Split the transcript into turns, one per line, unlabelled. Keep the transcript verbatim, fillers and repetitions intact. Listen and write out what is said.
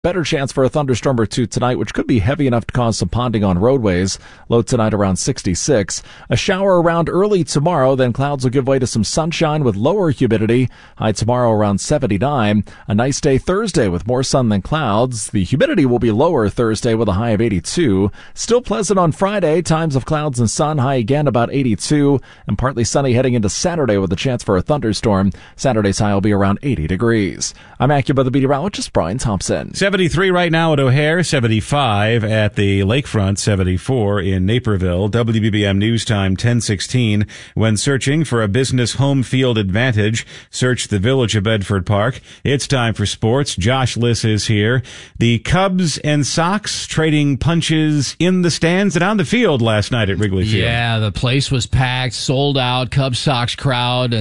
Better chance for a thunderstorm or two tonight, which could be heavy enough to cause some ponding on roadways. Low tonight around sixty-six. A shower around early tomorrow, then clouds will give way to some sunshine with lower humidity. High tomorrow around seventy-nine. A nice day Thursday with more sun than clouds. The humidity will be lower Thursday with a high of eighty-two. Still pleasant on Friday. Times of clouds and sun. High again about eighty-two. And partly sunny heading into Saturday with a chance for a thunderstorm. Saturday's high will be around eighty degrees. I'm AccuWeather meteorologist Brian Thompson.
seventy-three right now at O'Hare, seventy-five at the Lakefront, seventy-four in Naperville. W B B M News Time ten sixteen. When searching for a business home field advantage, search the Village of Bedford Park. It's time for sports. Josh Liss is here. The Cubs and Sox trading punches in the stands and on the field last night at Wrigley Field.
Yeah, the place was packed, sold out, Cubs Sox crowd.